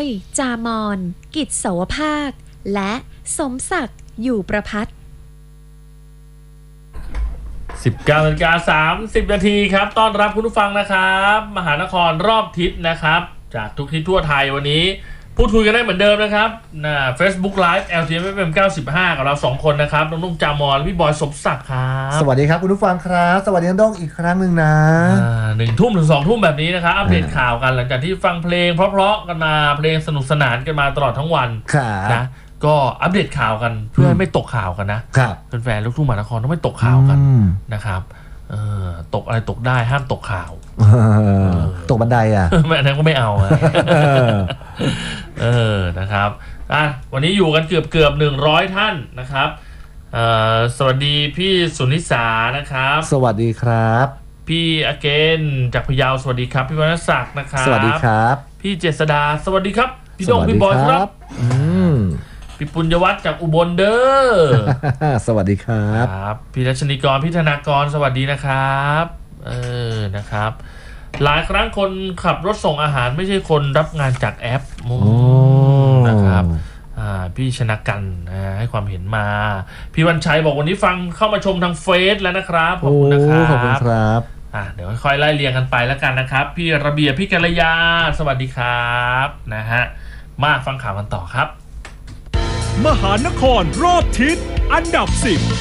ยจามอนกิจโสภาคและสมศักดิ์อยู่ประภัต 19:30 น.ครับต้อนรับคุณผู้ฟังนะครับมหานครรอบทิศนะครับจากทุกทิศทั่วไทยวันนี้พูดคุยกันได้เหมือนเดิมนะครับFacebook Live LTFM 95กับเรา2คนนะครับน้องๆจามอนและพี่บอยสมศักดิ์ครับสวัสดีครับคุณผู้ฟังครับสวัสดีน้องด้งอีกครั้งหนึ่งนะ 1 ทุ่มถึง 2 ทุ่มแบบนี้นะครับอัปเดตข่าวกันหลังจากที่ฟังเพลงเพราะๆกันมาเพลงสนุกสนานกันมาตลอดทั้งวันนะก็อัปเดตข่าวกันเพื่อไม่ตกข่าวกันนะแฟนๆลูกทุ่งมหานครต้องไม่ตกข่าวกันนะครับตกอะไรตกได้ห้ามตกข่าวตกบันไดอ่ะอันนั้นก็ไม่เอานะครับวันนี้อยู่กันเกือบ100 ท่านนะครับสวัสดีพี่สุนิสานะครับสวัสดีครับพี่อเกนจากพะเยาสวัสดีครับพี่วรรณศักดิ์นะครับสวัสดีครับพี่เจษดาสวัสดีครับพี่โด่งพี่บอยครับพี่ปุญญวัฒน์จากอุบลเด้อสวัสดีครับพี่รัชนีกรพี่ธนากรสวัสดีนะครับนะครับหลายครั้งคนขับรถส่งอาหารไม่ใช่คนรับงานจากแอปนะครับพี่ชนะกันให้ความเห็นมาพี่วันชัยบอกวันนี้ฟังเข้ามาชมทางเฟซแล้วนะครับขอบคุณนะครับขอบคุณครับเดี๋ยวค่อยๆไล่เรียงกันไปแล้วกันนะครับพี่ระเบียบพี่กัลยาสวัสดีครับนะฮะมาฟังข่าวกันต่อครับมหานครรอบทิศอันดับ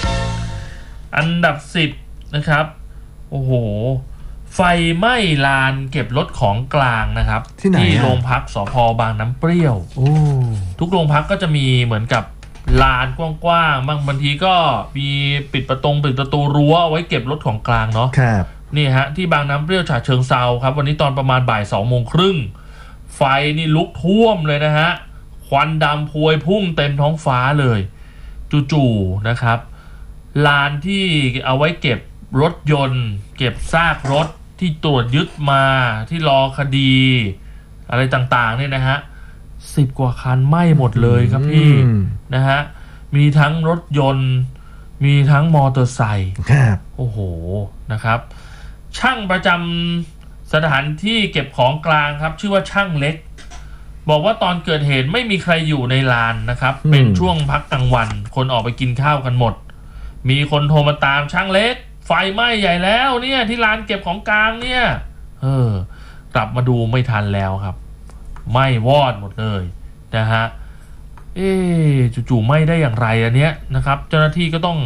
10นะครับโอ้โหไฟไหม้ลานเก็บรถของกลางนะครับที่โรงพักสภ.บางน้ำเปรี้ยวทุกโรงพักก็จะมีเหมือนกับลานกว้างๆบางทีก็มีปิดประตูรั้วเอาไว้เก็บรถของกลางเนาะนี่ฮะที่บางน้ำเปรี้ยวฉะเชิงเทราครับวันนี้ตอนประมาณบ่าย 2:30 ไฟนี่ลุกท่วมเลยนะฮะควันดำพวยพุ่งเต็มท้องฟ้าเลยจู่ๆนะครับลานที่เอาไว้เก็บรถยนต์เก็บซากรถที่ตรวจยึดมาที่รอคดีอะไรต่างๆเนี่ยนะฮะ10 กว่าคันไหม้หมดเลยครับพี่นะฮะมีทั้งรถยนต์มีทั้งมอเตอร์ไซค์โอ้โหนะครับช่างประจำสถานที่เก็บของกลางครับชื่อว่าช่างเล็กบอกว่าตอนเกิดเหตุไม่มีใครอยู่ในลานนะครับเป็นช่วงพักกลางวันคนออกไปกินข้าวกันหมดมีคนโทรมาตามช่างเล็กไฟไหม้ใหญ่แล้วเนี่ยที่ลานเก็บของกลางเนี่ยกลับมาดูไม่ทันแล้วครับไหม้วอดหมดเลยนะฮะจู่ๆไหม้ได้อย่างไรอันเนี้ยนะครับเจ้าหน้าที่ก็ต้อง